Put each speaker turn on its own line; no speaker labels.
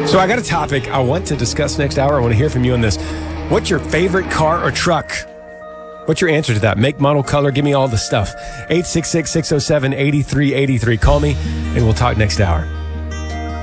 So I got a topic I want to discuss next hour. I want to hear from you on this. What's your favorite car or truck? What's your answer to that? Make, model, color, give me all the stuff. 866-607-8383. Call me and we'll talk next hour.